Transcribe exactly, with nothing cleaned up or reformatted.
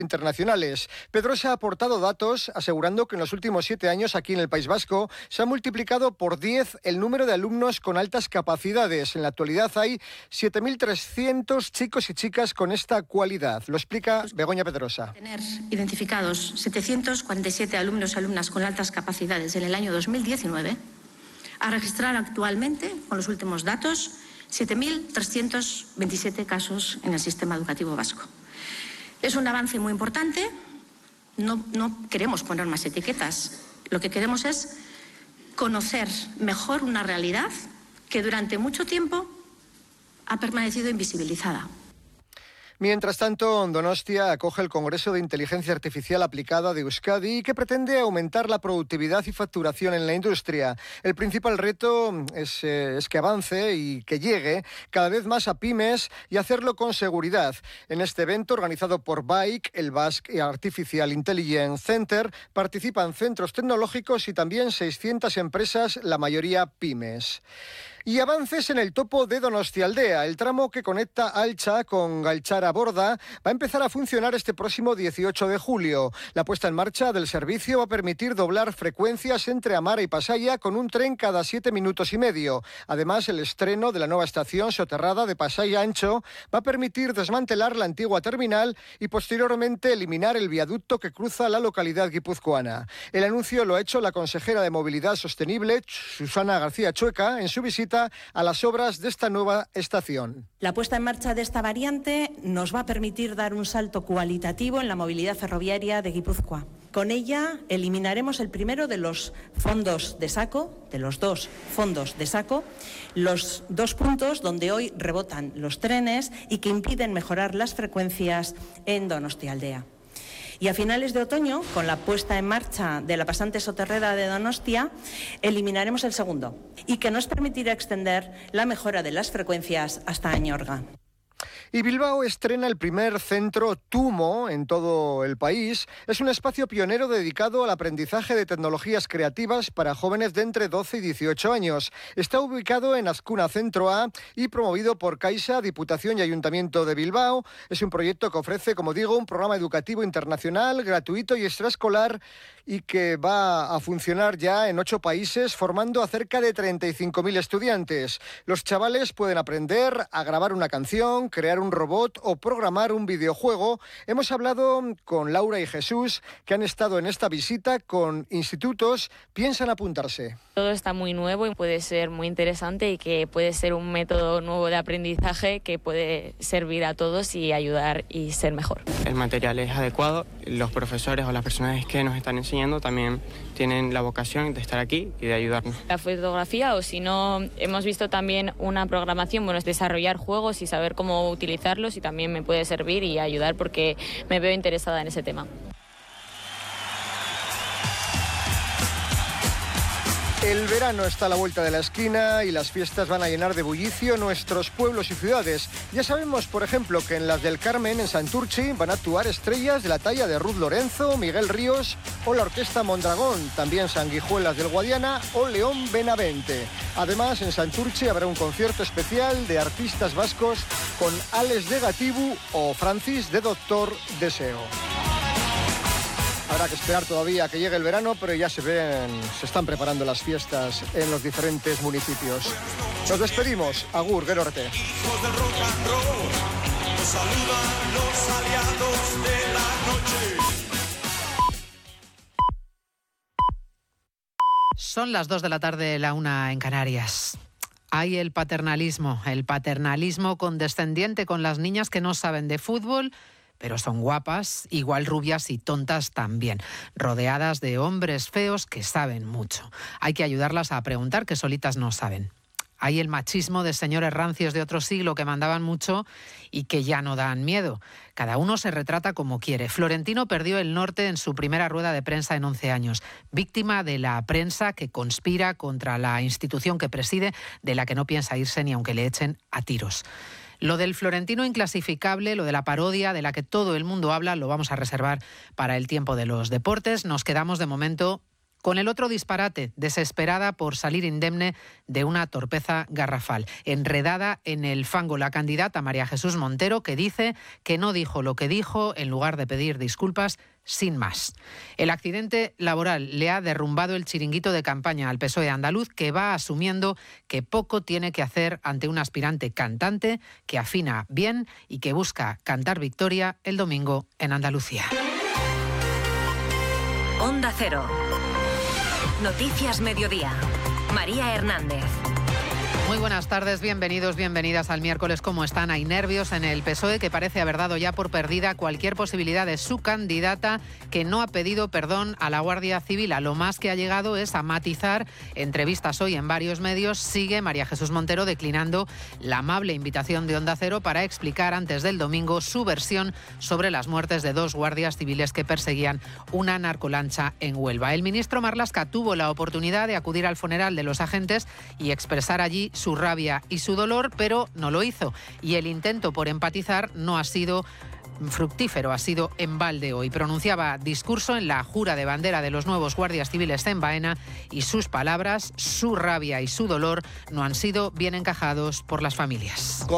internacionales. Pedrosa ha aportado datos asegurando que en los últimos siete años aquí en el País Vasco se ha multiplicado por diez el número de alumnos con altas capacidades. En la actualidad hay siete mil trescientos chicos y chicas con esta cualidad. Lo explica Begoña Pedrosa. Tener identificados setecientos cuarenta y siete alumnos y alumnas con altas capacidades en el año dos mil diecinueve, a registrar actualmente, con los últimos datos, siete mil trescientos veintisiete casos en el sistema educativo vasco. Es un avance muy importante, no, no queremos poner más etiquetas, lo que queremos es conocer mejor una realidad que durante mucho tiempo ha permanecido invisibilizada. Mientras tanto, Donostia acoge el Congreso de Inteligencia Artificial Aplicada de Euskadi, que pretende aumentar la productividad y facturación en la industria. El principal reto es, eh, es que avance y que llegue cada vez más a pymes y hacerlo con seguridad. En este evento, organizado por BAIC, el Basque Artificial Intelligence Center, participan centros tecnológicos y también seiscientas empresas, la mayoría pymes. Y avances en el topo de Donostialdea. El tramo que conecta Altza con Galtzaraborda va a empezar a funcionar este próximo dieciocho de julio. La puesta en marcha del servicio va a permitir doblar frecuencias entre Amara y Pasaia con un tren cada siete minutos y medio. Además, el estreno de la nueva estación soterrada de Pasaia Ancho va a permitir desmantelar la antigua terminal y posteriormente eliminar el viaducto que cruza la localidad guipuzcoana. El anuncio lo ha hecho la consejera de Movilidad Sostenible, Susana García Chueca, en su visita a las obras de esta nueva estación. La puesta en marcha de esta variante nos va a permitir dar un salto cualitativo en la movilidad ferroviaria de Guipúzcoa. Con ella eliminaremos el primero de los fondos de saco, de los dos fondos de saco, los dos puntos donde hoy rebotan los trenes y que impiden mejorar las frecuencias en Donostialdea. Y a finales de otoño, con la puesta en marcha de la pasante soterrada de Donostia, eliminaremos el segundo y que nos permitirá extender la mejora de las frecuencias hasta Añorga. Y Bilbao estrena el primer centro TUMO en todo el país. Es un espacio pionero dedicado al aprendizaje de tecnologías creativas para jóvenes de entre doce y dieciocho años. Está ubicado en Azcuna Centro A y promovido por Caixa, Diputación y Ayuntamiento de Bilbao. Es un proyecto que ofrece, como digo, un programa educativo internacional, gratuito y extraescolar y que va a funcionar ya en ocho países, formando a cerca de treinta y cinco mil estudiantes. Los chavales pueden aprender a grabar una canción, crear un robot o programar un videojuego. Hemos hablado con Laura y Jesús, que han estado en esta visita con institutos, piensan apuntarse. Todo está muy nuevo y puede ser muy interesante y que puede ser un método nuevo de aprendizaje que puede servir a todos y ayudar y ser mejor. El material es adecuado, los profesores o las personas que nos están enseñando también tienen la vocación de estar aquí y de ayudarnos. La fotografía, o si no, hemos visto también una programación, bueno, es desarrollar juegos y saber cómo utilizarlos y también me puede servir y ayudar porque me veo interesada en ese tema. El verano está a la vuelta de la esquina y las fiestas van a llenar de bullicio nuestros pueblos y ciudades. Ya sabemos, por ejemplo, que en las del Carmen, en Santurchi, van a actuar estrellas de la talla de Ruth Lorenzo, Miguel Ríos o la Orquesta Mondragón, también Sanguijuelas del Guadiana o León Benavente. Además, en Santurchi habrá un concierto especial de artistas vascos con Alex de Gatibu o Francis de Doctor Deseo. Habrá que esperar todavía a que llegue el verano, pero ya se ven, se están preparando las fiestas en los diferentes municipios. Nos despedimos. Agur, Gero arte. Hijos del rock and roll, nos saludan los aliados de la noche. Son las dos de la tarde, la una en Canarias. Hay el paternalismo, el paternalismo condescendiente con las niñas que no saben de fútbol, pero son guapas, igual rubias y tontas también, rodeadas de hombres feos que saben mucho. Hay que ayudarlas a preguntar, que solitas no saben. Hay el machismo de señores rancios de otro siglo que mandaban mucho y que ya no dan miedo. Cada uno se retrata como quiere. Florentino perdió el norte en su primera rueda de prensa en once años, víctima de la prensa que conspira contra la institución que preside, de la que no piensa irse ni aunque le echen a tiros. Lo del Florentino inclasificable, lo de la parodia de la que todo el mundo habla, lo vamos a reservar para el tiempo de los deportes. Nos quedamos de momento Con el otro disparate, desesperada por salir indemne de una torpeza garrafal. Enredada en el fango la candidata María Jesús Montero, que dice que no dijo lo que dijo en lugar de pedir disculpas sin más. El accidente laboral le ha derrumbado el chiringuito de campaña al P S O E andaluz, que va asumiendo que poco tiene que hacer ante un aspirante cantante que afina bien y que busca cantar victoria el domingo en Andalucía. Onda Cero. Noticias Mediodía. María Hernández. Muy buenas tardes, bienvenidos, bienvenidas al miércoles. ¿Cómo están? Hay nervios en el P S O E, que parece haber dado ya por perdida cualquier posibilidad de su candidata, que no ha pedido perdón a la Guardia Civil. A lo más que ha llegado es a matizar entrevistas hoy en varios medios. Sigue María Jesús Montero declinando la amable invitación de Onda Cero para explicar antes del domingo su versión sobre las muertes de dos guardias civiles que perseguían una narcolancha en Huelva. El ministro Marlaska tuvo la oportunidad de acudir al funeral de los agentes y expresar allí su rabia y su dolor, pero no lo hizo. Y el intento por empatizar no ha sido fructífero, ha sido en balde hoy. Pronunciaba discurso en la jura de bandera de los nuevos guardias civiles en Baena y sus palabras, su rabia y su dolor no han sido bien encajados por las familias.